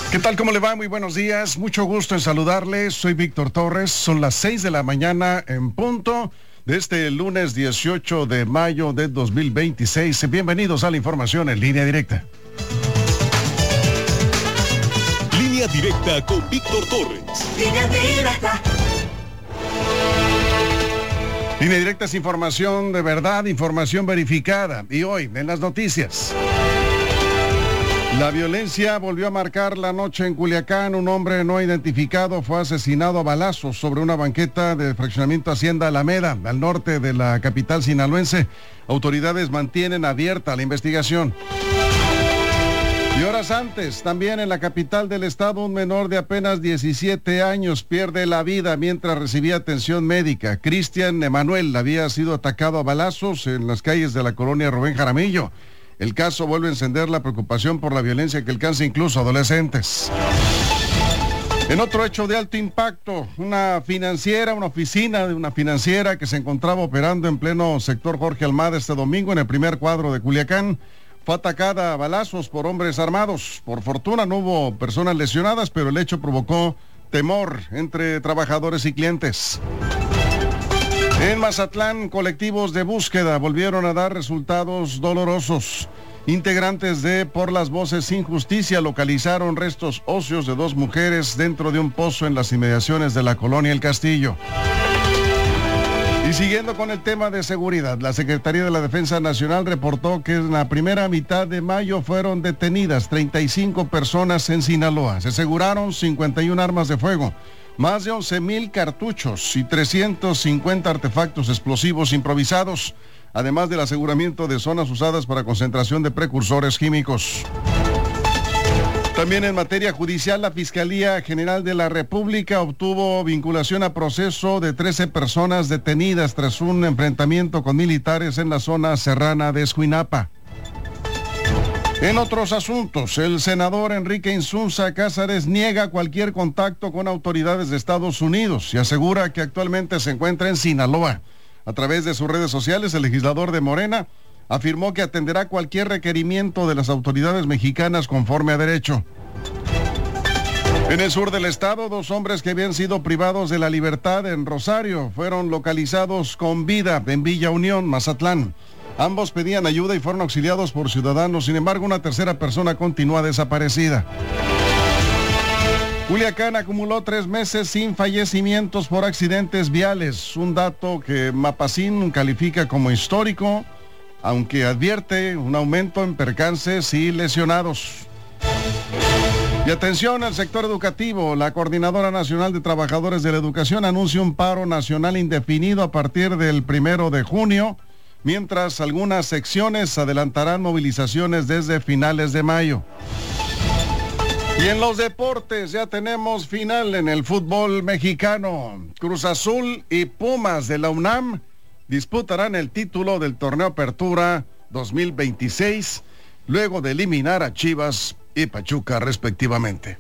¿Qué tal? ¿Cómo le va? Muy buenos días. Mucho gusto en saludarles. Soy Víctor Torres. Son las 6 de la mañana en punto de este lunes 18 de mayo de 2026. Bienvenidos a la información en Línea Directa. Línea Directa con Víctor Torres. Línea Directa. Línea Directa es información de verdad, información verificada. Y hoy, en las noticias. La violencia volvió a marcar la noche en Culiacán. Un hombre no identificado fue asesinado a balazos sobre una banqueta del fraccionamiento Hacienda Alameda, al norte de la capital sinaloense. Autoridades mantienen abierta la investigación. Y horas antes, también en la capital del estado, un menor de apenas 17 años pierde la vida mientras recibía atención médica. Cristian Emanuel había sido atacado a balazos en las calles de la colonia Rubén Jaramillo. El caso vuelve a encender la preocupación por la violencia que alcanza incluso a adolescentes. En otro hecho de alto impacto, una oficina de una financiera que se encontraba operando en pleno sector Jorge Almada este domingo en el primer cuadro de Culiacán, fue atacada a balazos por hombres armados. Por fortuna no hubo personas lesionadas, pero el hecho provocó temor entre trabajadores y clientes. En Mazatlán, colectivos de búsqueda volvieron a dar resultados dolorosos. Integrantes de Por las Voces Sin Justicia localizaron restos óseos de 2 mujeres dentro de un pozo en las inmediaciones de la colonia El Castillo. Y siguiendo con el tema de seguridad, la Secretaría de la Defensa Nacional reportó que en la primera mitad de mayo fueron detenidas 35 personas en Sinaloa. Se aseguraron 51 armas de fuego, más de 11,000 cartuchos y 350 artefactos explosivos improvisados, además del aseguramiento de zonas usadas para concentración de precursores químicos. También en materia judicial, la Fiscalía General de la República obtuvo vinculación a proceso de 13 personas detenidas tras un enfrentamiento con militares en la zona serrana de Escuinapa. En otros asuntos, el senador Enrique Insunza Cázares niega cualquier contacto con autoridades de Estados Unidos y asegura que actualmente se encuentra en Sinaloa. A través de sus redes sociales, el legislador de Morena afirmó que atenderá cualquier requerimiento de las autoridades mexicanas conforme a derecho. En el sur del estado, 2 hombres que habían sido privados de la libertad en Rosario fueron localizados con vida en Villa Unión, Mazatlán. Ambos pedían ayuda y fueron auxiliados por ciudadanos. Sin embargo, una tercera persona continúa desaparecida. Culiacán acumuló 3 meses sin fallecimientos por accidentes viales, un dato que Mapacín califica como histórico, aunque advierte un aumento en percances y lesionados. Y atención al sector educativo, la Coordinadora Nacional de Trabajadores de la Educación anuncia un paro nacional indefinido a partir del 1 de junio, mientras algunas secciones adelantarán movilizaciones desde finales de mayo. Y en los deportes ya tenemos final en el fútbol mexicano. Cruz Azul y Pumas de la UNAM disputarán el título del Torneo Apertura 2026, luego de eliminar a Chivas y Pachuca respectivamente.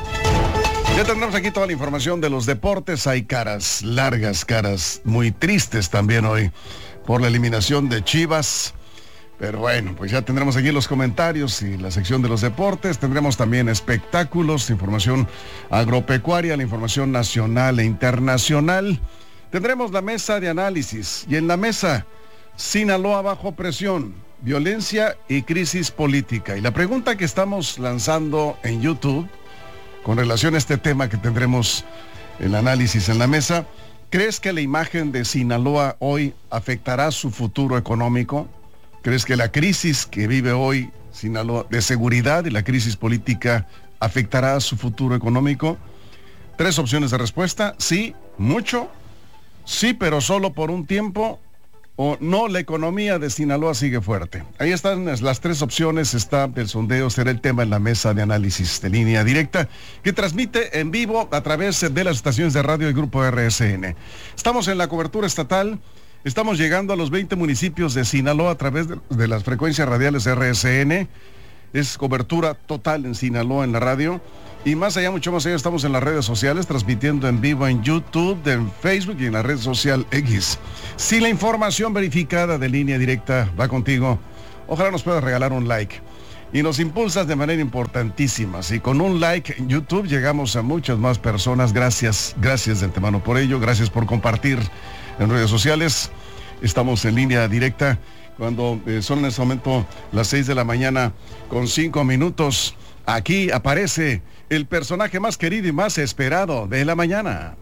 Ya tendremos aquí toda la información de los deportes. Hay caras largas, caras muy tristes también hoy por la eliminación de Chivas. Pero bueno, pues ya tendremos aquí los comentarios y la sección de los deportes. Tendremos también espectáculos, información agropecuaria, la información nacional e internacional. Tendremos la mesa de análisis y en la mesa, Sinaloa bajo presión, violencia y crisis política. Y la pregunta que estamos lanzando en YouTube, con relación a este tema que tendremos el análisis en la mesa, ¿crees que la imagen de Sinaloa hoy afectará su futuro económico? ¿Crees que la crisis que vive hoy Sinaloa de seguridad y la crisis política afectará su futuro económico? 3 opciones de respuesta: sí, mucho, sí, pero solo por un tiempo, o no, la economía de Sinaloa sigue fuerte. Ahí están las 3 opciones. Está el sondeo, será el tema en la mesa de análisis de Línea Directa, que transmite en vivo a través de las estaciones de radio del Grupo RSN. Estamos en la cobertura estatal. Estamos llegando a los 20 municipios de Sinaloa a través de las frecuencias radiales RSN. Es cobertura total en Sinaloa en la radio. Y más allá, mucho más allá, estamos en las redes sociales, transmitiendo en vivo en YouTube, en Facebook y en la red social X. Si la información verificada de Línea Directa va contigo, ojalá nos puedas regalar un like. y nos impulsas de manera importantísima. Y con un like en YouTube llegamos a muchas más personas. Gracias de antemano por ello. Gracias por compartir en redes sociales. Estamos en línea directa cuando son en este momento las 6 de la mañana con 5 minutos. Aquí aparece el personaje más querido y más esperado de la mañana.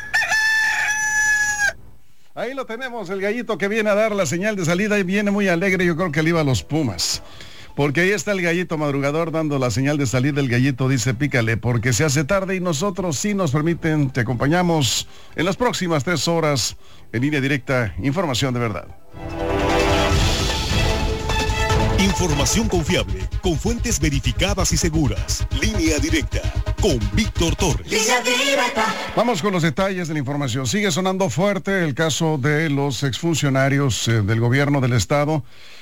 Ahí lo tenemos, el gallito que viene a dar la señal de salida y viene muy alegre. Yo creo que le iba a los Pumas. Porque ahí está el gallito madrugador dando la señal de salida. El gallito dice pícale porque se hace tarde y nosotros sí nos permiten, te acompañamos en las próximas 3 horas en línea directa, información de verdad. Información confiable, con fuentes verificadas y seguras. Línea directa, con Víctor Torres. Línea directa. Vamos con los detalles de la información. Sigue sonando fuerte el caso de los exfuncionarios del gobierno del estado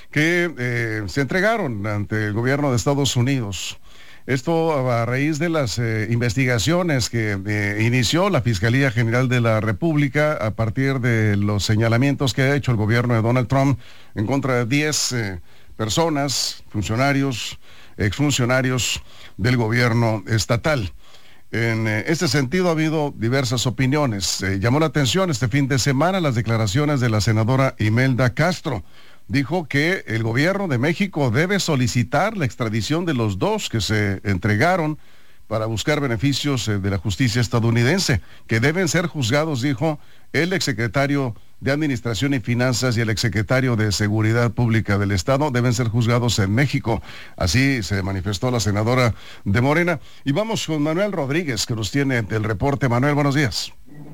que se entregaron ante el gobierno de Estados Unidos. Esto a raíz de las investigaciones que inició la Fiscalía General de la República a partir de los señalamientos que ha hecho el gobierno de Donald Trump en contra de 10 personas, funcionarios, exfuncionarios del gobierno estatal. En este sentido ha habido diversas opiniones. Llamó la atención este fin de semana las declaraciones de la senadora Imelda Castro. Dijo que el gobierno de México debe solicitar la extradición de los 2 que se entregaron para buscar beneficios de la justicia estadounidense, que deben ser juzgados, dijo, el exsecretario de Administración y Finanzas y el exsecretario de Seguridad Pública del Estado deben ser juzgados en México. Así se manifestó la senadora de Morena. Y vamos con Manuel Rodríguez, que nos tiene el reporte. Manuel, buenos días.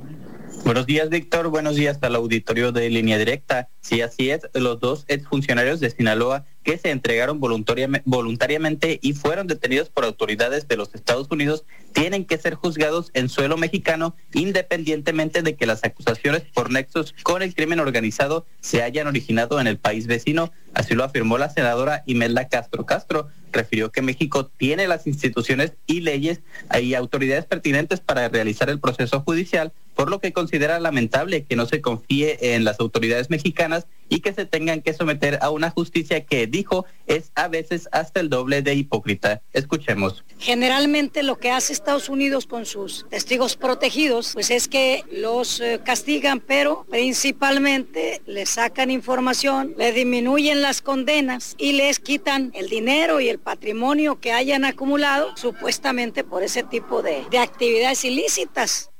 Buenos días, Víctor. Buenos días al auditorio de Línea Directa. Sí, así es. Los 2 exfuncionarios de Sinaloa que se entregaron voluntariamente y fueron detenidos por autoridades de los Estados Unidos tienen que ser juzgados en suelo mexicano independientemente de que las acusaciones por nexos con el crimen organizado se hayan originado en el país vecino. Así lo afirmó la senadora Imelda Castro. Castro refirió que México tiene las instituciones y leyes y autoridades pertinentes para realizar el proceso judicial, por lo que considera lamentable que no se confíe en las autoridades mexicanas y que se tengan que someter a una justicia que, dijo, es a veces hasta el doble de hipócrita. Escuchemos. Generalmente lo que hace Estados Unidos con sus testigos protegidos, pues es que los castigan, pero principalmente les sacan información, les disminuyen las condenas y les quitan el dinero y el patrimonio que hayan acumulado supuestamente por ese tipo de actividades ilícitas.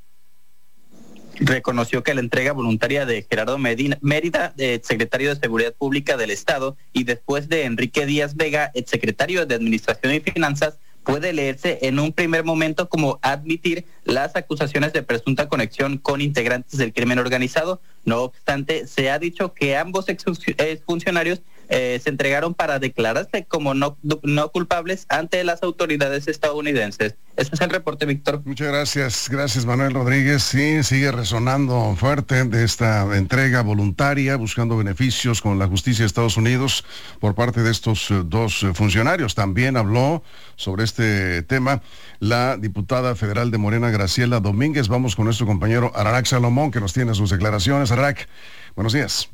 Reconoció que la entrega voluntaria de Gerardo Mérida, secretario de Seguridad Pública del Estado, y después de Enrique Díaz Vega, secretario de Administración y Finanzas, puede leerse en un primer momento como admitir las acusaciones de presunta conexión con integrantes del crimen organizado. No obstante, se ha dicho que ambos exfuncionarios se entregaron para declararse como no culpables ante las autoridades estadounidenses. Ese es el reporte, Víctor. Muchas gracias Manuel Rodríguez. Sí, sigue resonando fuerte de esta entrega voluntaria, buscando beneficios con la justicia de Estados Unidos por parte de estos 2 funcionarios. También habló sobre este tema la diputada federal de Morena, Graciela Domínguez. Vamos con nuestro compañero Ararak Salomón, que nos tiene sus declaraciones. Ararak, buenos días.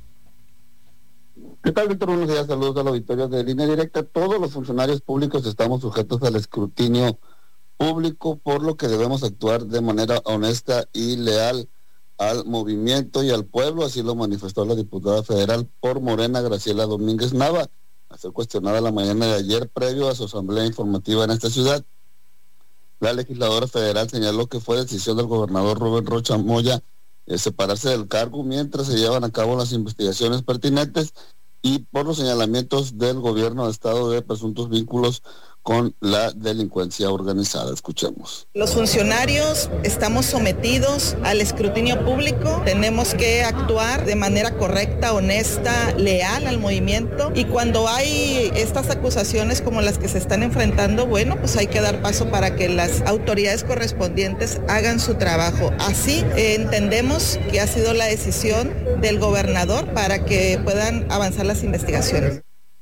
¿Qué tal, Víctor? Buenos días, saludos al auditorio de Línea Directa. Todos los funcionarios públicos estamos sujetos al escrutinio público, por lo que debemos actuar de manera honesta y leal al movimiento y al pueblo. Así lo manifestó la diputada federal por Morena, Graciela Domínguez Nava, a ser cuestionada la mañana de ayer previo a su asamblea informativa en esta ciudad. La legisladora federal señaló que fue decisión del gobernador Rubén Rocha Moya separarse del cargo mientras se llevan a cabo las investigaciones pertinentes y por los señalamientos del gobierno de estado de presuntos vínculos con la delincuencia organizada. Escuchemos. Los funcionarios estamos sometidos al escrutinio público, tenemos que actuar de manera correcta, honesta, leal al movimiento, y cuando hay estas acusaciones como las que se están enfrentando, bueno, pues hay que dar paso para que las autoridades correspondientes hagan su trabajo. Así entendemos que ha sido la decisión del gobernador para que puedan avanzar las investigaciones.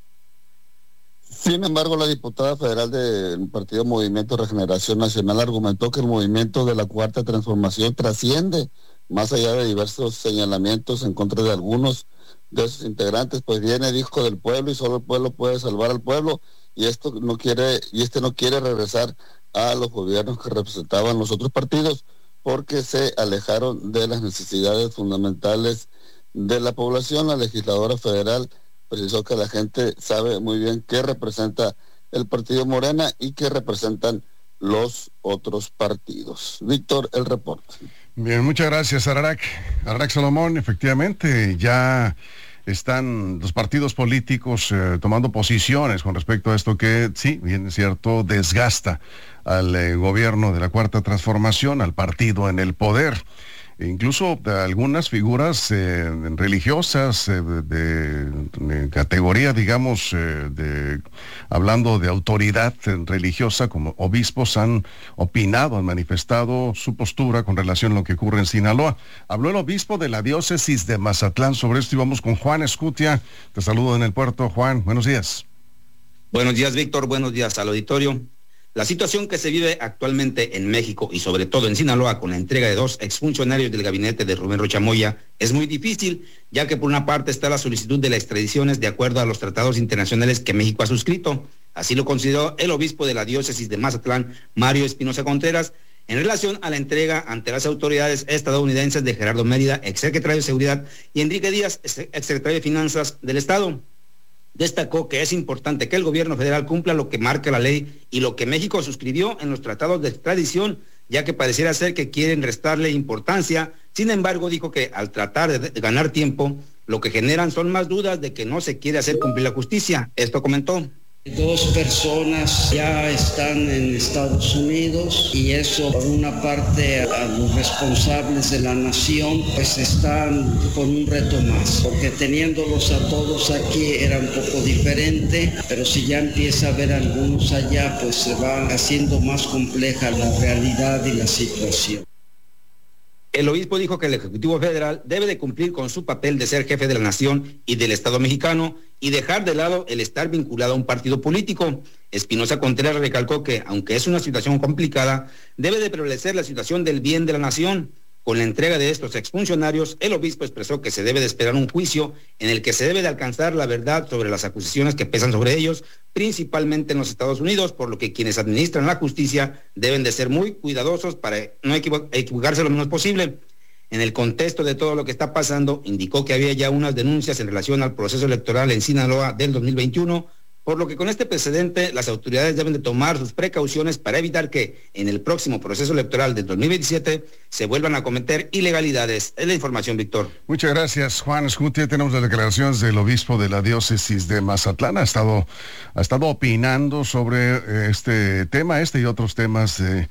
Sin embargo, la diputada federal del Partido Movimiento Regeneración Nacional argumentó que el movimiento de la Cuarta Transformación trasciende más allá de diversos señalamientos en contra de algunos de sus integrantes, pues viene, dijo, del pueblo y solo el pueblo puede salvar al pueblo, y este no quiere regresar a los gobiernos que representaban los otros partidos, porque se alejaron de las necesidades fundamentales de la población. La legisladora federal precisó que la gente sabe muy bien qué representa el partido Morena y qué representan los otros partidos. Víctor, el reporte. Bien, muchas gracias, Ararak Salomón. Efectivamente, ya están los partidos políticos tomando posiciones con respecto a esto que, sí, bien es cierto, desgasta al gobierno de la Cuarta Transformación, al partido en el poder. Incluso algunas figuras religiosas de categoría, digamos, hablando de autoridad religiosa, como obispos, han opinado, han manifestado su postura con relación a lo que ocurre en Sinaloa. Habló el obispo de la diócesis de Mazatlán sobre esto y vamos con Juan Escutia. Te saludo en el puerto, Juan. Buenos días. Buenos días, Víctor. Buenos días al auditorio. La situación que se vive actualmente en México y sobre todo en Sinaloa con la entrega de 2 exfuncionarios del gabinete de Rubén Rocha Moya es muy difícil, ya que por una parte está la solicitud de las extradiciones de acuerdo a los tratados internacionales que México ha suscrito. Así lo consideró el obispo de la diócesis de Mazatlán, Mario Espinosa Contreras, en relación a la entrega ante las autoridades estadounidenses de Gerardo Mérida, exsecretario de Seguridad, y Enrique Díaz, exsecretario de Finanzas del Estado. Destacó que es importante que el gobierno federal cumpla lo que marca la ley y lo que México suscribió en los tratados de extradición, ya que pareciera ser que quieren restarle importancia. Sin embargo, dijo que al tratar de ganar tiempo, lo que generan son más dudas de que no se quiere hacer cumplir la justicia. Esto comentó. 2 personas ya están en Estados Unidos y eso por una parte a los responsables de la nación pues están con un reto más, porque teniéndolos a todos aquí era un poco diferente, pero si ya empieza a haber algunos allá pues se va haciendo más compleja la realidad y la situación. El obispo dijo que el Ejecutivo Federal debe de cumplir con su papel de ser jefe de la nación y del Estado mexicano y dejar de lado el estar vinculado a un partido político. Espinosa Contreras recalcó que, aunque es una situación complicada, debe de prevalecer la situación del bien de la nación. Con la entrega de estos exfuncionarios, el obispo expresó que se debe de esperar un juicio en el que se debe de alcanzar la verdad sobre las acusaciones que pesan sobre ellos, principalmente en los Estados Unidos, por lo que quienes administran la justicia deben de ser muy cuidadosos para no equivocarse lo menos posible. En el contexto de todo lo que está pasando, indicó que había ya unas denuncias en relación al proceso electoral en Sinaloa del 2021, por lo que con este precedente las autoridades deben de tomar sus precauciones para evitar que en el próximo proceso electoral del 2027 se vuelvan a cometer ilegalidades. Es la información, Víctor. Muchas gracias, Juan Escutia. Tenemos las declaraciones del obispo de la diócesis de Mazatlán. Ha estado opinando sobre este tema, y otros temas de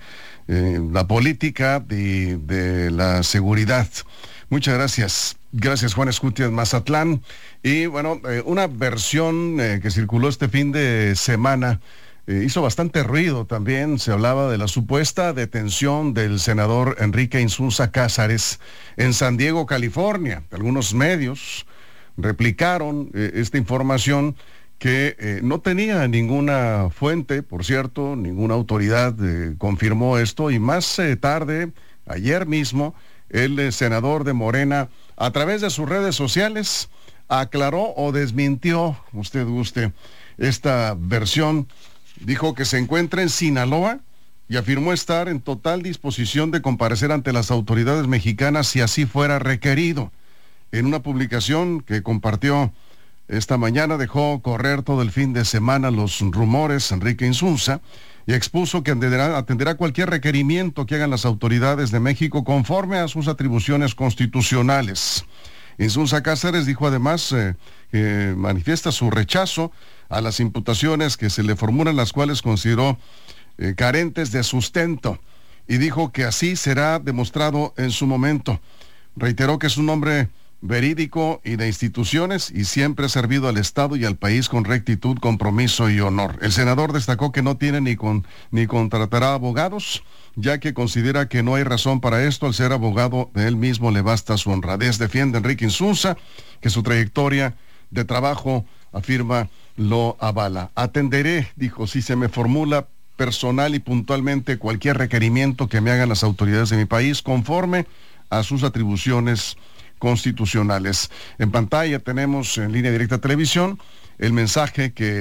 la política y de la seguridad. Muchas gracias. Gracias, Juan Escutia, Mazatlán. Y bueno, una versión que circuló este fin de semana hizo bastante ruido también. Se hablaba de la supuesta detención del senador Enrique Insunza Cázares en San Diego, California. Algunos medios replicaron esta información que no tenía ninguna fuente, por cierto, ninguna autoridad confirmó esto, y más tarde, ayer mismo, el senador de Morena, a través de sus redes sociales, aclaró o desmintió, usted guste, esta versión. Dijo que se encuentra en Sinaloa y afirmó estar en total disposición de comparecer ante las autoridades mexicanas si así fuera requerido. En una publicación que compartió esta mañana, dejó correr todo el fin de semana los rumores Enrique Insunza y expuso que atenderá cualquier requerimiento que hagan las autoridades de México conforme a sus atribuciones constitucionales. Insunza Cázares dijo además que manifiesta su rechazo a las imputaciones que se le formulan, las cuales consideró carentes de sustento, y dijo que así será demostrado en su momento. Reiteró que es un hombre verídico y de instituciones y siempre ha servido al Estado y al país con rectitud, compromiso y honor. El senador destacó que no tiene ni contratará abogados, ya que considera que no hay razón para esto. Al ser abogado de él mismo le basta su honradez. Defiende Enrique Insunza que su trayectoria de trabajo, afirma, lo avala. Atenderé, dijo, si se me formula personal y puntualmente cualquier requerimiento que me hagan las autoridades de mi país conforme a sus atribuciones constitucionales. En pantalla tenemos en Línea Directa Televisión el mensaje que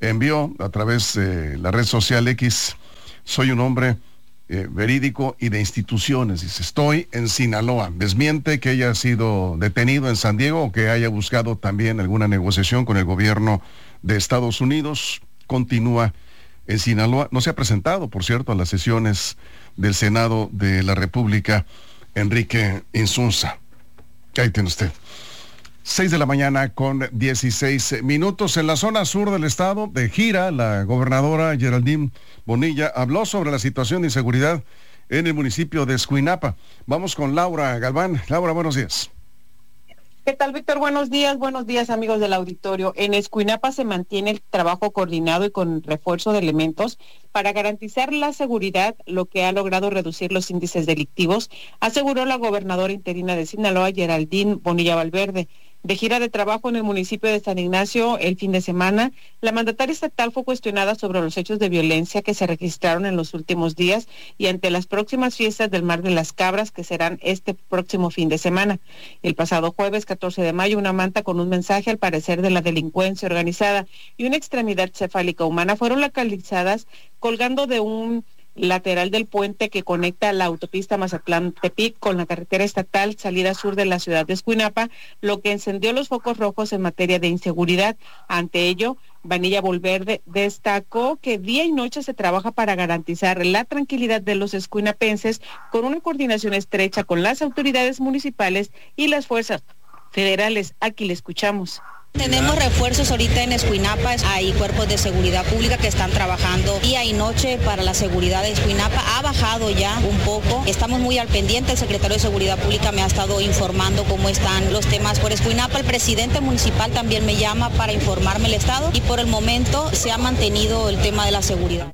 envió a través de la red social X: soy un hombre verídico y de instituciones. Dice, estoy en Sinaloa. Desmiente que haya sido detenido en San Diego o que haya buscado también alguna negociación con el gobierno de Estados Unidos. Continúa en Sinaloa. No se ha presentado, por cierto, a las sesiones del Senado de la República, Enrique Insunza. Ahí tiene usted. 6 de la mañana con 16 minutos. En la zona sur del estado, de gira, la gobernadora Geraldine Bonilla habló sobre la situación de inseguridad en el municipio de Escuinapa. Vamos con Laura Galván. Laura, buenos días. ¿Qué tal, Víctor? Buenos días, amigos del auditorio. En Escuinapa se mantiene el trabajo coordinado y con refuerzo de elementos para garantizar la seguridad, lo que ha logrado reducir los índices delictivos, aseguró la gobernadora interina de Sinaloa, Geraldine Bonilla Valverde. De gira de trabajo en el municipio de San Ignacio el fin de semana, la mandataria estatal fue cuestionada sobre los hechos de violencia que se registraron en los últimos días y ante las próximas fiestas del Mar de las Cabras, que serán este próximo fin de semana. El pasado jueves 14 de mayo, una manta con un mensaje, al parecer de la delincuencia organizada, y una extremidad cefálica humana fueron localizadas colgando de un lateral del puente que conecta la autopista Mazatlán-Tepic con la carretera estatal salida sur de la ciudad de Escuinapa, lo que encendió los focos rojos en materia de inseguridad. Ante ello, Bonilla Valverde destacó que día y noche se trabaja para garantizar la tranquilidad de los escuinapenses con una coordinación estrecha con las autoridades municipales y las fuerzas federales. Aquí le escuchamos. Tenemos refuerzos ahorita en Escuinapa, hay cuerpos de seguridad pública que están trabajando día y noche para la seguridad de Escuinapa. Ha bajado ya un poco, estamos muy al pendiente, el secretario de Seguridad Pública me ha estado informando cómo están los temas por Escuinapa, el presidente municipal también me llama para informarme el estado y por el momento se ha mantenido el tema de la seguridad.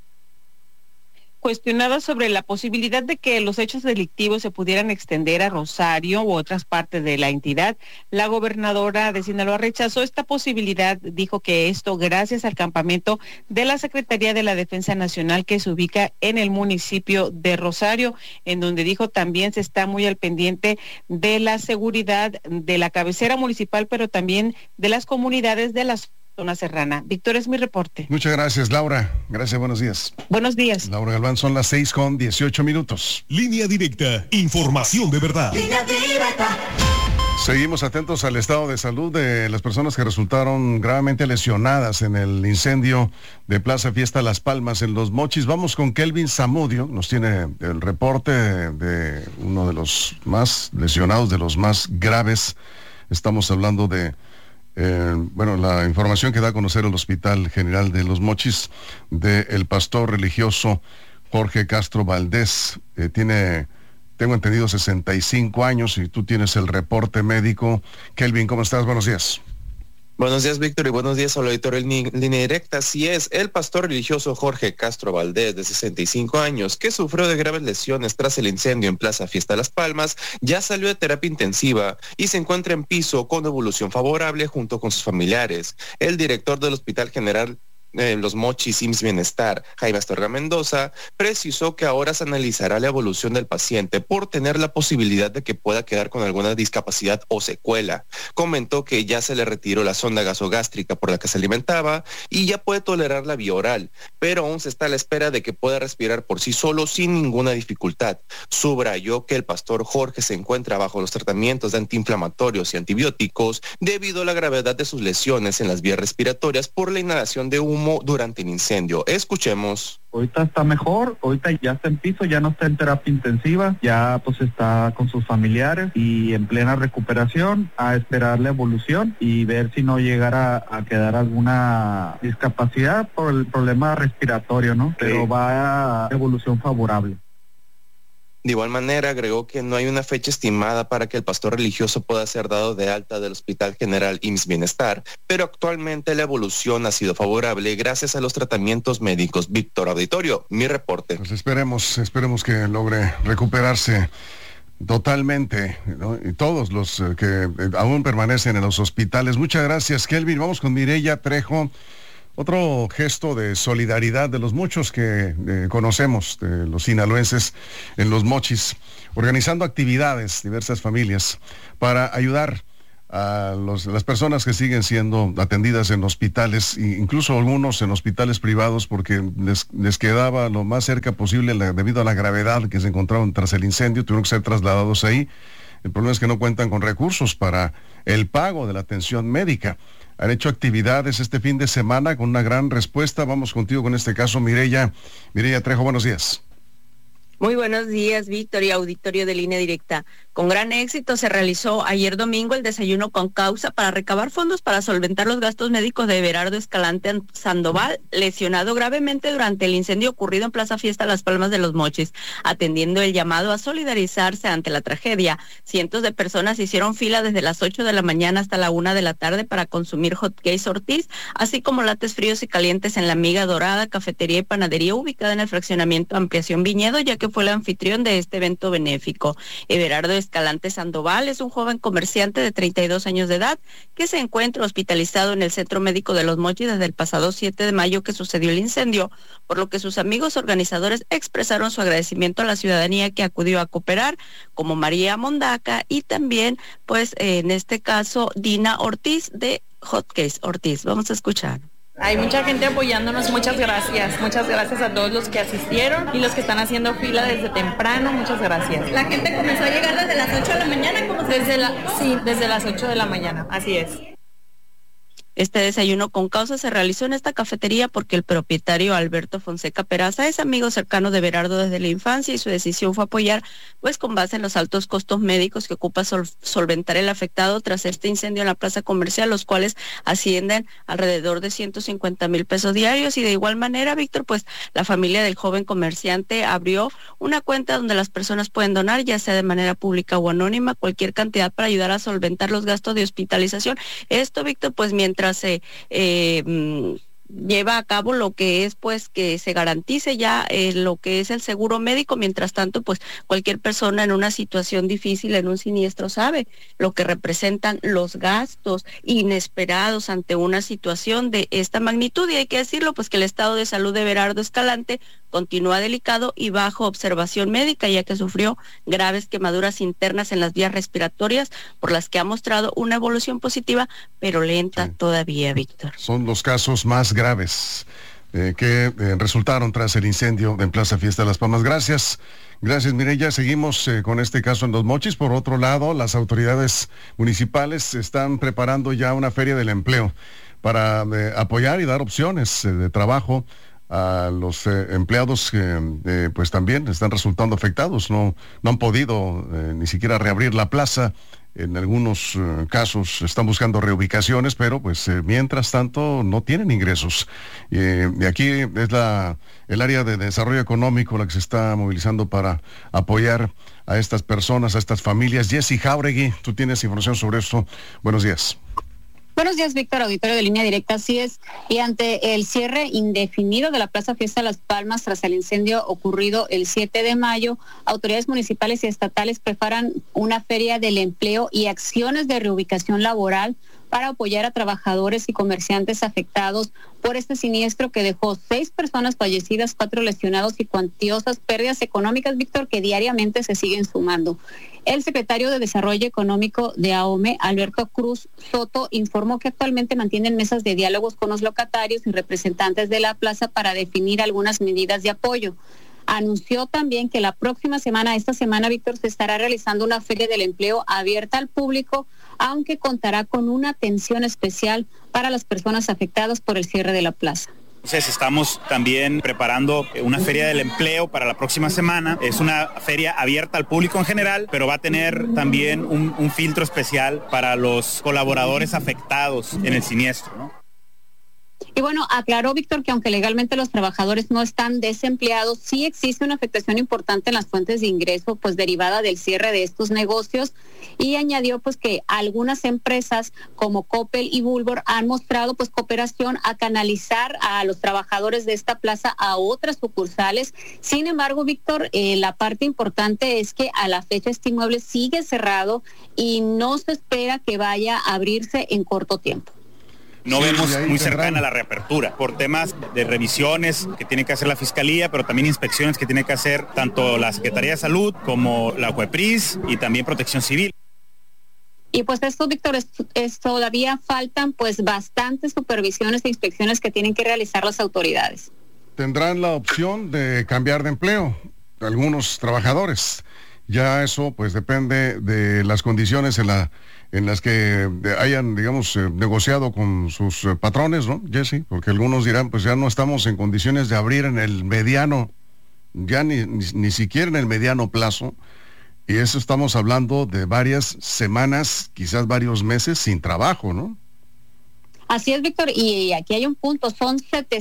Cuestionada sobre la posibilidad de que los hechos delictivos se pudieran extender a Rosario u otras partes de la entidad, la gobernadora de Sinaloa rechazó esta posibilidad. Dijo que esto gracias al campamento de la Secretaría de la Defensa Nacional que se ubica en el municipio de Rosario, en donde dijo también se está muy al pendiente de la seguridad de la cabecera municipal, pero también de las comunidades de las zona serrana. Víctor, es mi reporte. Muchas gracias, Laura. Gracias, buenos días. Buenos días. Laura Galván, son las 6:18. Línea directa, información de verdad. Línea directa. Seguimos atentos al estado de salud de las personas que resultaron gravemente lesionadas en el incendio de Plaza Fiesta Las Palmas en Los Mochis. Vamos con Kelvin Zamudio, nos tiene el reporte de uno de los más lesionados, de los más graves. Estamos hablando de la información que da a conocer el Hospital General de Los Mochis del pastor religioso Jorge Castro Valdés. Tengo entendido 65 años y tú tienes el reporte médico. Kelvin, ¿cómo estás? Buenos días. Buenos días, Víctor, y buenos días al auditorio en línea directa. Así es, el pastor religioso Jorge Castro Valdés, de 65 años, que sufrió de graves lesiones tras el incendio en Plaza Fiesta Las Palmas, ya salió de terapia intensiva y se encuentra en piso con evolución favorable junto con sus familiares. El director del Hospital General Los Mochis IMSS Bienestar, Jaime Astorga Mendoza, precisó que ahora se analizará la evolución del paciente por tener la posibilidad de que pueda quedar con alguna discapacidad o secuela. Comentó que ya se le retiró la sonda gasogástrica por la que se alimentaba y ya puede tolerar la vía oral, pero aún se está a la espera de que pueda respirar por sí solo sin ninguna dificultad. Subrayó que el pastor Jorge se encuentra bajo los tratamientos de antiinflamatorios y antibióticos debido a la gravedad de sus lesiones en las vías respiratorias por la inhalación de humo durante el incendio. Escuchemos. Ahorita está mejor, ahorita ya está en piso, ya no está en terapia intensiva, ya pues está con sus familiares y en plena recuperación, a esperar la evolución y ver si no llegara a quedar alguna discapacidad por el problema respiratorio, ¿no? Pero va a evolución favorable. De igual manera, agregó que no hay una fecha estimada para que el pastor religioso pueda ser dado de alta del Hospital General IMSS Bienestar, pero actualmente la evolución ha sido favorable gracias a los tratamientos médicos. Víctor, auditorio, mi reporte. Pues esperemos que logre recuperarse totalmente, ¿no? Y todos los que aún permanecen en los hospitales. Muchas gracias, Kelvin. Vamos con Mireya Trejo. Otro gesto de solidaridad de los muchos que conocemos, de los sinaloenses en Los Mochis, organizando actividades, diversas familias, para ayudar a las personas que siguen siendo atendidas en hospitales, incluso algunos en hospitales privados, porque les quedaba lo más cerca posible debido a la gravedad que se encontraban tras el incendio, tuvieron que ser trasladados ahí. El problema es que no cuentan con recursos para el pago de la atención médica. Han hecho actividades este fin de semana con una gran respuesta. Vamos contigo con este caso, Mireya Trejo, buenos días. Muy buenos días, Víctor y auditorio de Línea Directa. Con gran éxito se realizó ayer domingo el desayuno con causa para recabar fondos para solventar los gastos médicos de Everardo Escalante Sandoval, lesionado gravemente durante el incendio ocurrido en Plaza Fiesta Las Palmas de los Mochis. Atendiendo el llamado a solidarizarse ante la tragedia, cientos de personas hicieron fila desde las 8 de la mañana hasta la 1 de la tarde para consumir hotcakes Ortiz, así como lates fríos y calientes en la Miga Dorada, cafetería y panadería ubicada en el fraccionamiento Ampliación Viñedo, ya que fue el anfitrión de este evento benéfico. Everardo Escalante Sandoval es un joven comerciante de 32 años de edad que se encuentra hospitalizado en el Centro Médico de Los Mochis desde el pasado 7 de mayo que sucedió el incendio, por lo que sus amigos organizadores expresaron su agradecimiento a la ciudadanía que acudió a cooperar, como María Mondaca y también, pues, en este caso, Dina Ortiz de Hotcakes Ortiz. Vamos a escuchar. Hay mucha gente apoyándonos, muchas gracias a todos los que asistieron y los que están haciendo fila desde temprano, muchas gracias. ¿La gente comenzó a llegar desde las 8 de la mañana? Desde las 8 de la mañana, así es. Este desayuno con causa se realizó en esta cafetería porque el propietario Alberto Fonseca Peraza es amigo cercano de Everardo desde la infancia y su decisión fue apoyar, pues con base en los altos costos médicos que ocupa solventar el afectado tras este incendio en la plaza comercial, los cuales ascienden alrededor de 150,000 pesos diarios. Y de igual manera, Víctor, pues la familia del joven comerciante abrió una cuenta donde las personas pueden donar, ya sea de manera pública o anónima, cualquier cantidad para ayudar a solventar los gastos de hospitalización. Esto, Víctor, pues mientras se lleva a cabo lo que es, pues, que se garantice ya lo que es el seguro médico. Mientras tanto, pues cualquier persona en una situación difícil, en un siniestro, sabe lo que representan los gastos inesperados ante una situación de esta magnitud. Y hay que decirlo, pues que el estado de salud de Everardo Escalante continúa delicado y bajo observación médica, ya que sufrió graves quemaduras internas en las vías respiratorias, por las que ha mostrado una evolución positiva, pero lenta todavía, Víctor. Son los casos más graves que resultaron tras el incendio en Plaza Fiesta de Las Palmas. Gracias, Mireya. Seguimos con este caso en Los Mochis. Por otro lado, las autoridades municipales están preparando ya una feria del empleo para apoyar y dar opciones de trabajo a los empleados que pues también están resultando afectados. No han podido ni siquiera reabrir la plaza. En algunos casos están buscando reubicaciones, pero pues mientras tanto no tienen ingresos. Y aquí es el área de desarrollo económico la que se está movilizando para apoyar a estas personas, a estas familias. Jessy Jauregui, tú tienes información sobre esto. Buenos días. Buenos días, Víctor, auditorio de Línea Directa. Así es, y ante el cierre indefinido de la Plaza Fiesta de Las Palmas tras el incendio ocurrido el 7 de mayo, autoridades municipales y estatales preparan una feria del empleo y acciones de reubicación laboral para apoyar a trabajadores y comerciantes afectados por este siniestro que dejó 6 personas fallecidas, 4 lesionados y cuantiosas pérdidas económicas, Víctor, que diariamente se siguen sumando. El secretario de Desarrollo Económico de AOME, Alberto Cruz Soto, informó que actualmente mantienen mesas de diálogos con los locatarios y representantes de la plaza para definir algunas medidas de apoyo. Anunció también que la próxima semana, esta semana, Víctor, se estará realizando una feria del empleo abierta al público, aunque contará con una atención especial para las personas afectadas por el cierre de la plaza. Entonces estamos también preparando una feria del empleo para la próxima semana. Es una feria abierta al público en general, pero va a tener también un filtro especial para los colaboradores afectados en el siniestro, ¿no? Y bueno, aclaró Víctor que aunque legalmente los trabajadores no están desempleados, sí existe una afectación importante en las fuentes de ingreso, pues derivada del cierre de estos negocios, y añadió pues que algunas empresas como Coppel y Bulbor han mostrado pues cooperación a canalizar a los trabajadores de esta plaza a otras sucursales. Sin embargo, Víctor, la parte importante es que a la fecha este inmueble sigue cerrado y no se espera que vaya a abrirse en corto tiempo. No vemos muy cercana la reapertura por temas de revisiones que tiene que hacer la Fiscalía, pero también inspecciones que tiene que hacer tanto la Secretaría de Salud como la COEPRIS y también Protección Civil. Y pues esto, Víctor, todavía faltan pues bastantes supervisiones e inspecciones que tienen que realizar las autoridades. Tendrán la opción de cambiar de empleo algunos trabajadores. Ya eso pues depende de las condiciones en las que hayan, digamos, negociado con sus patrones, ¿no, Jesse? Porque algunos dirán, pues ya no estamos en condiciones de abrir en el mediano, ya ni siquiera en el mediano plazo. Y eso estamos hablando de varias semanas, quizás varios meses sin trabajo, ¿no? Así es, Víctor, y aquí hay un punto, son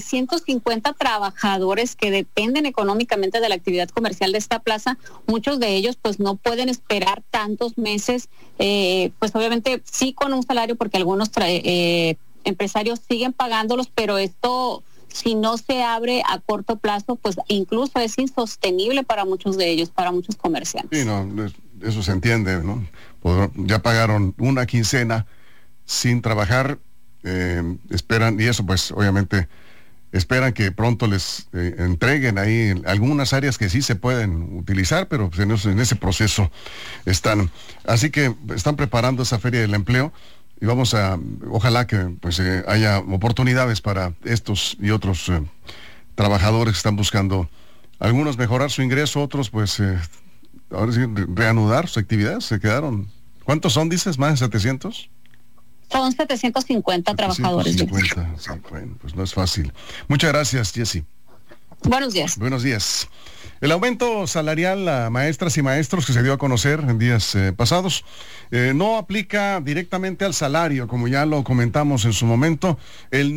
750 trabajadores que dependen económicamente de la actividad comercial de esta plaza. Muchos de ellos pues no pueden esperar tantos meses, pues obviamente sí con un salario, porque algunos empresarios siguen pagándolos, pero esto, si no se abre a corto plazo, pues incluso es insostenible para muchos de ellos, para muchos comerciantes. Sí, no, eso se entiende, ¿no? Pues ya pagaron una quincena sin trabajar. Esperan, y eso pues obviamente esperan que pronto les entreguen ahí algunas áreas que sí se pueden utilizar, pero pues en ese proceso están. Así que están preparando esa feria del empleo y ojalá que pues haya oportunidades para estos y otros trabajadores que están buscando, algunos mejorar su ingreso, otros pues ahora sí reanudar sus actividades. Se quedaron, ¿cuántos son, dices? ¿Más de 700? Son 750 trabajadores. 750, sí, bueno, pues no es fácil. Muchas gracias, Jessy. Buenos días. Buenos días. El aumento salarial a maestras y maestros que se dio a conocer en días pasados no aplica directamente al salario, como ya lo comentamos en su momento. El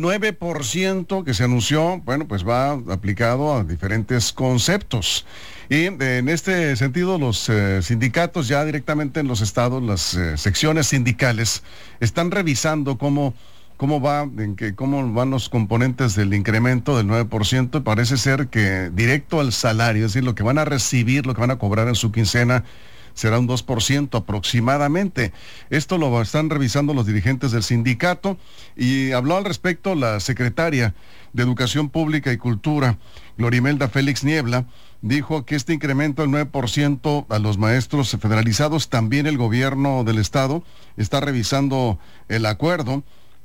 9% que se anunció, bueno, pues va aplicado a diferentes conceptos. Y en este sentido, los sindicatos ya directamente en los estados, las secciones sindicales, están revisando cómo van los componentes del incremento del 9%, y parece ser que directo al salario, es decir, lo que van a recibir, lo que van a cobrar en su quincena, será un 2% aproximadamente. Esto lo están revisando los dirigentes del sindicato, y habló al respecto la secretaria de Educación Pública y Cultura, Glorimelda Félix Niebla. Dijo que este incremento del 9% a los maestros federalizados, también el gobierno del estado está revisando el acuerdo.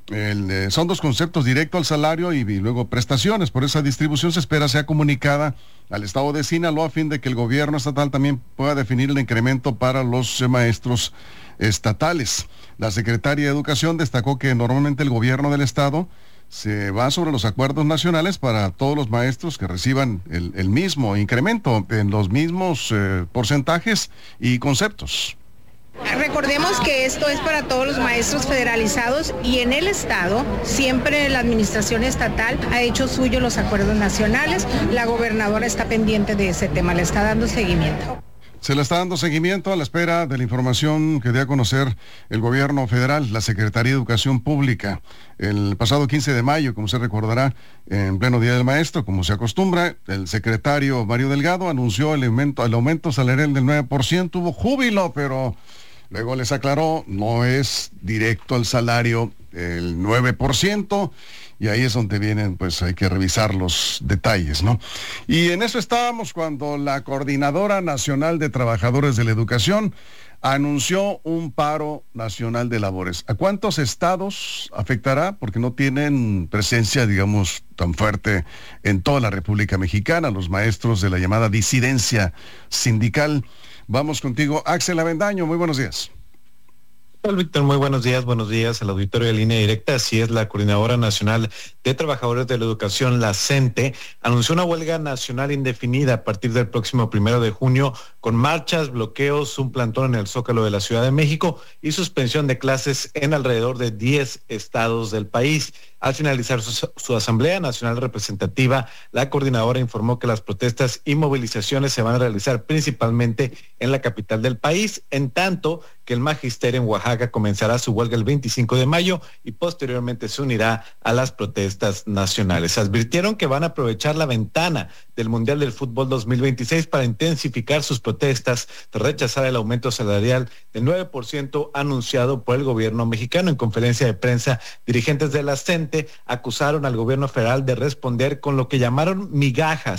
Son dos conceptos, directo al salario y luego prestaciones. Por esa distribución se espera sea comunicada al estado de Sinaloa a fin de que el gobierno estatal también pueda definir el incremento para los maestros estatales. La secretaria de Educación destacó que normalmente el gobierno del estado se va sobre los acuerdos nacionales para todos los maestros que reciban el mismo incremento en los mismos porcentajes y conceptos. Recordemos que esto es para todos los maestros federalizados, y en el estado siempre la administración estatal ha hecho suyo los acuerdos nacionales. La gobernadora está pendiente de ese tema, le está dando seguimiento. Se le está dando seguimiento a la espera de la información que dio a conocer el gobierno federal, la Secretaría de Educación Pública. El pasado 15 de mayo, como se recordará, en pleno Día del Maestro, como se acostumbra, el secretario Mario Delgado anunció el aumento salarial del 9%. Hubo júbilo, pero luego les aclaró, no es directo al salario el 9%. Y ahí es donde vienen, pues hay que revisar los detalles, ¿no? Y en eso estábamos cuando la Coordinadora Nacional de Trabajadores de la Educación anunció un paro nacional de labores. ¿A cuántos estados afectará? Porque no tienen presencia, digamos, tan fuerte en toda la República Mexicana, los maestros de la llamada disidencia sindical. Vamos contigo, Axel Avendaño, muy buenos días. Hola, Víctor, muy buenos días al auditorio de Línea Directa. Así es, la Coordinadora Nacional de Trabajadores de la Educación, la CENTE, anunció una huelga nacional indefinida a partir del próximo 1 de junio, con marchas, bloqueos, un plantón en el Zócalo de la Ciudad de México y suspensión de clases en alrededor de 10 estados del país. Al finalizar su Asamblea Nacional Representativa, la coordinadora informó que las protestas y movilizaciones se van a realizar principalmente en la capital del país, en tanto que el magisterio en Oaxaca comenzará su huelga el 25 de mayo y posteriormente se unirá a las protestas nacionales. Advirtieron que van a aprovechar la ventana del Mundial del Fútbol 2026 para intensificar sus protestas, rechazar el aumento salarial del 9% anunciado por el gobierno mexicano. En conferencia de prensa, dirigentes de la CENTE acusaron al gobierno federal de responder con lo que llamaron migajas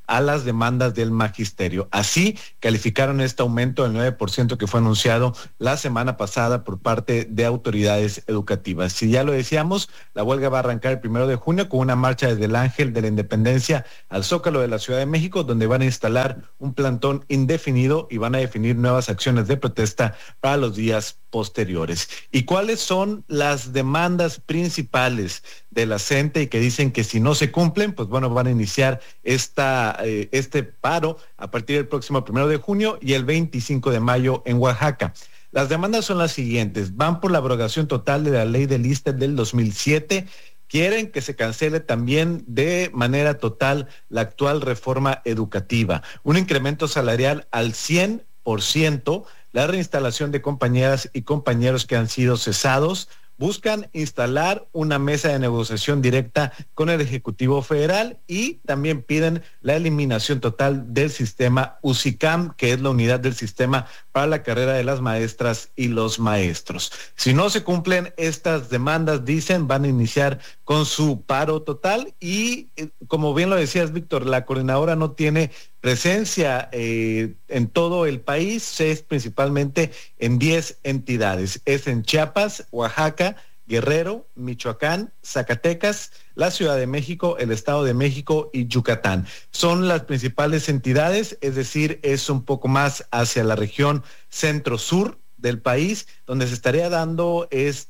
a las demandas del magisterio. Así calificaron este aumento del 9% que fue anunciado la semana pasada por parte de autoridades educativas. Si ya lo decíamos, la huelga va a arrancar el 1 de junio con una marcha desde el Ángel de la Independencia al Zócalo de la Ciudad de México, donde van a instalar un plantón indefinido y van a definir nuevas acciones de protesta para los días posteriores. ¿Y cuáles son las demandas principales de la CENTE y que dicen que si no se cumplen, pues bueno, van a iniciar este paro a partir del próximo 1 de junio y el 25 de mayo en Oaxaca? Las demandas son las siguientes: van por la abrogación total de la ley del ISSSTE del 2007, quieren que se cancele también de manera total la actual reforma educativa, un incremento salarial al 100%, la reinstalación de compañeras y compañeros que han sido cesados. Buscan instalar una mesa de negociación directa con el Ejecutivo Federal y también piden la eliminación total del sistema UCICAM, que es la unidad del sistema para la carrera de las maestras y los maestros. Si no se cumplen estas demandas, dicen, van a iniciar con su paro total y, como bien lo decías, Víctor, la coordinadora no tiene presencia en todo el país, es principalmente en 10 entidades. Es en Chiapas, Oaxaca, Guerrero, Michoacán, Zacatecas, la Ciudad de México, el Estado de México y Yucatán. Son las principales entidades, es decir, es un poco más hacia la región centro-sur del país, donde se estaría dando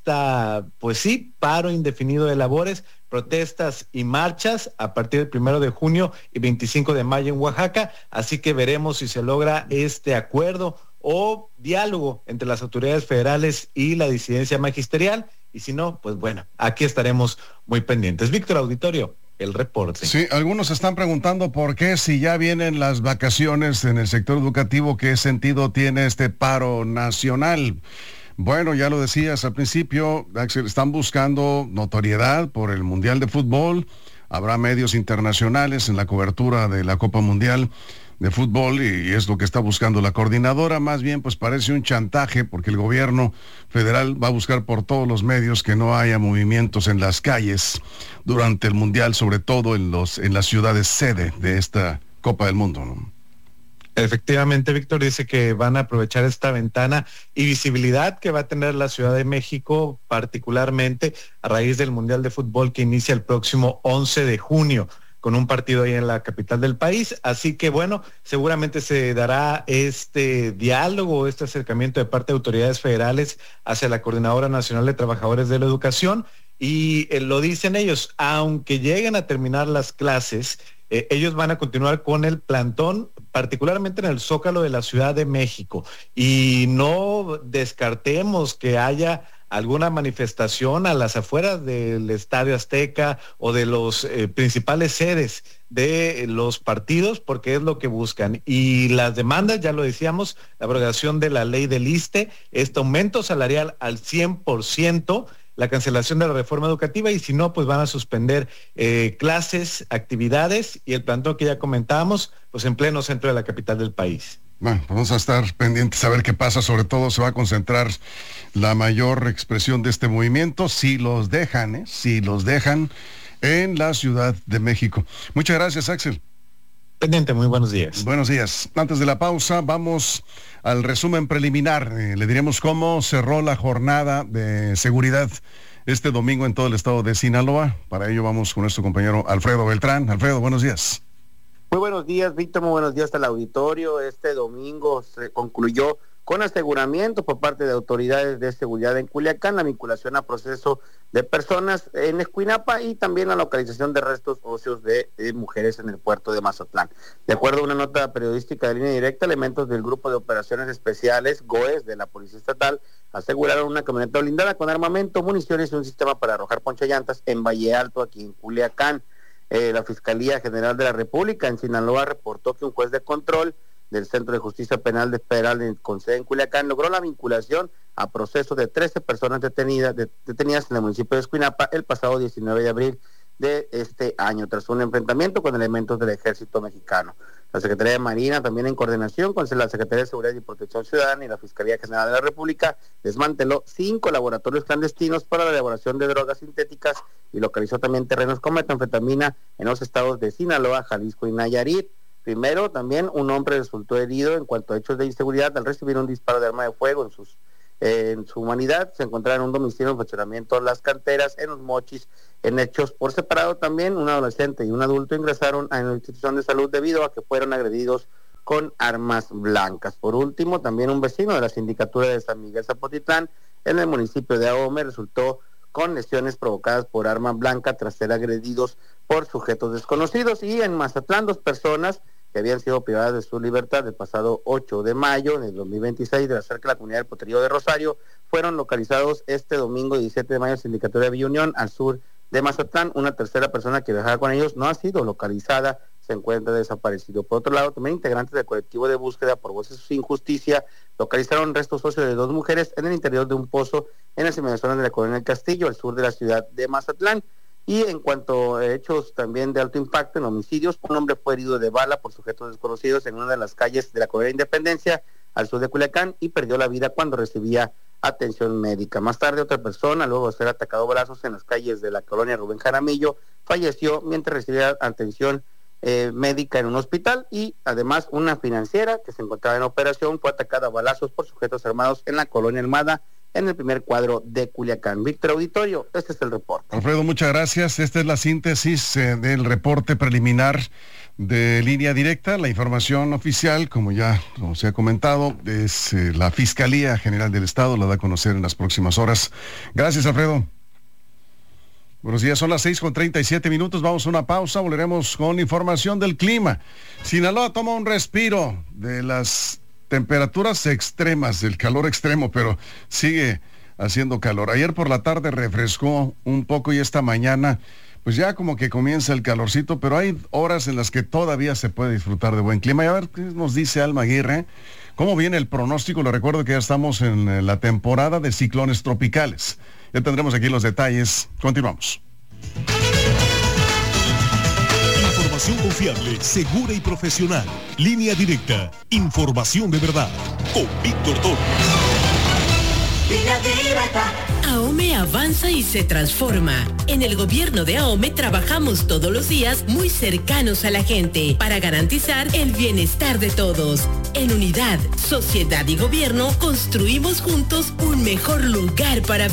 paro indefinido de labores, protestas y marchas a partir del 1 de junio y 25 de mayo en Oaxaca. Así que veremos si se logra este acuerdo o diálogo entre las autoridades federales y la disidencia magisterial. Y si no, pues bueno, aquí estaremos muy pendientes. Víctor, auditorio, el reporte. Sí, algunos están preguntando por qué, si ya vienen las vacaciones en el sector educativo, ¿qué sentido tiene este paro nacional? Bueno, ya lo decías al principio, Axel, están buscando notoriedad por el Mundial de Fútbol. Habrá medios internacionales en la cobertura de la Copa Mundial de Fútbol y es lo que está buscando la coordinadora. Más bien, pues parece un chantaje porque el gobierno federal va a buscar por todos los medios que no haya movimientos en las calles durante el Mundial, sobre todo en las ciudades sede de esta Copa del Mundo, ¿no? Efectivamente, Víctor, dice que van a aprovechar esta ventana y visibilidad que va a tener la Ciudad de México, particularmente a raíz del Mundial de Fútbol que inicia el próximo 11 de junio, con un partido ahí en la capital del país. Así que bueno, seguramente se dará este diálogo, este acercamiento de parte de autoridades federales hacia la Coordinadora Nacional de Trabajadores de la Educación. Y lo dicen ellos, aunque lleguen a terminar las clases, ellos van a continuar con el plantón, particularmente en el Zócalo de la Ciudad de México. Y no descartemos que haya alguna manifestación a las afueras del Estadio Azteca o de los principales sedes de los partidos, porque es lo que buscan. Y las demandas, ya lo decíamos, la abrogación de la ley del ISSSTE, este aumento salarial al 100%, la cancelación de la reforma educativa, y si no, pues van a suspender clases, actividades y el plantón que ya comentábamos, pues en pleno centro de la capital del país. Bueno, vamos a estar pendientes a ver qué pasa. Sobre todo se va a concentrar la mayor expresión de este movimiento, si los dejan en la Ciudad de México. Muchas gracias, Axel. Pendiente, muy buenos días. Buenos días. Antes de la pausa, vamos al resumen preliminar. Le diremos cómo cerró la jornada de seguridad este domingo en todo el estado de Sinaloa. Para ello vamos con nuestro compañero Alfredo Beltrán. Alfredo, buenos días. Muy buenos días, Víctor, muy buenos días al auditorio. Este domingo se concluyó con aseguramiento por parte de autoridades de seguridad en Culiacán, la vinculación a proceso de personas en Escuinapa y también la localización de restos óseos de mujeres en el puerto de Mazatlán. De acuerdo a una nota periodística de Línea Directa, elementos del Grupo de Operaciones Especiales, GOES, de la Policía Estatal, aseguraron una camioneta blindada con armamento, municiones y un sistema para arrojar ponchillantas en Valle Alto, aquí en Culiacán. La Fiscalía General de la República en Sinaloa reportó que un juez de control del Centro de Justicia Penal Federal con sede en Culiacán logró la vinculación a proceso de 13 personas detenidas en el municipio de Escuinapa el pasado 19 de abril de este año, tras un enfrentamiento con elementos del Ejército Mexicano. La Secretaría de Marina, también en coordinación con la Secretaría de Seguridad y Protección Ciudadana y la Fiscalía General de la República, desmanteló 5 laboratorios clandestinos para la elaboración de drogas sintéticas y localizó también terrenos con metanfetamina en los estados de Sinaloa, Jalisco y Nayarit. Primero, también un hombre resultó herido en cuanto a hechos de inseguridad al recibir un disparo de arma de fuego en su humanidad. Se encontraba en un domicilio en funcionamiento Las Canteras, en Los Mochis. En hechos por separado también, un adolescente y un adulto ingresaron a la institución de salud debido a que fueron agredidos con armas blancas. Por último, también un vecino de la sindicatura de San Miguel Zapotitlán, en el municipio de Ahome, resultó con lesiones provocadas por arma blanca tras ser agredidos por sujetos desconocidos. Y en Mazatlán, 2 personas que habían sido privadas de su libertad el pasado 8 de mayo en el 2026 de la cerca de la comunidad del Potrillo de Rosario, fueron localizados este domingo 17 de mayo en la sindicatura de Villa Unión, al sur de Mazatlán. Una tercera persona que viajaba con ellos no ha sido localizada, se encuentra desaparecido. Por otro lado, también integrantes del colectivo de búsqueda por Voces Sin Justicia localizaron restos óseos de 2 mujeres en el interior de un pozo en las inmediaciones de la colonia El Castillo, al sur de la ciudad de Mazatlán. Y en cuanto a hechos también de alto impacto en homicidios, un hombre fue herido de bala por sujetos desconocidos en una de las calles de la colonia Independencia, al sur de Culiacán, y perdió la vida cuando recibía atención médica. Más tarde, otra persona, luego de ser atacado a balazos en las calles de la colonia Rubén Jaramillo, falleció mientras recibía atención médica en un hospital. Y además, una financiera que se encontraba en operación fue atacada a balazos por sujetos armados en la colonia Almada, en el primer cuadro de Culiacán. Víctor Auditorio, este es el reporte. Alfredo, muchas gracias. Esta es la síntesis del reporte preliminar de Línea Directa. La información oficial, como se ha comentado, es la Fiscalía General del Estado, la da a conocer en las próximas horas. Gracias, Alfredo. Buenos días, son las 6:37. Vamos a una pausa, volveremos con información del clima. Sinaloa toma un respiro de las temperaturas extremas, del calor extremo, pero sigue haciendo calor. Ayer por la tarde refrescó un poco y esta mañana pues ya como que comienza el calorcito, pero hay horas en las que todavía se puede disfrutar de buen clima. Y a ver qué nos dice Alma Aguirre, cómo viene el pronóstico. Le recuerdo que ya estamos en la temporada de ciclones tropicales. Ya tendremos aquí los detalles. Continuamos. Información confiable, segura y profesional. Línea Directa. Información de verdad. Con Víctor Torres. Línea Directa. AOME avanza y se transforma. En el gobierno de AOME trabajamos todos los días muy cercanos a la gente para garantizar el bienestar de todos. En unidad, sociedad y gobierno construimos juntos un mejor lugar para